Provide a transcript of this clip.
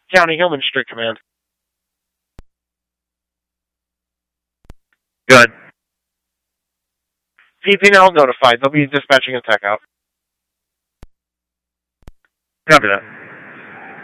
County Hillman Street Command. Good. PP&L notified. They'll be dispatching a tech out. Copy that.